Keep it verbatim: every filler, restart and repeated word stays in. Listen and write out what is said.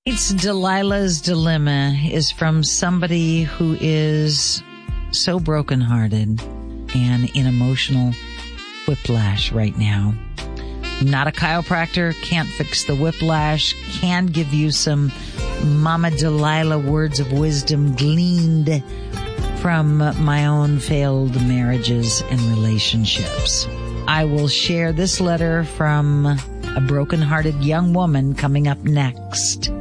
It's Delilah's Dilemma is from somebody who is so brokenhearted and in emotional whiplash right now. I'm not a chiropractor, can't fix the whiplash, can give you some Mama Delilah words of wisdom gleaned from my own failed marriages and relationships. I will share this letter from a brokenhearted young woman coming up next.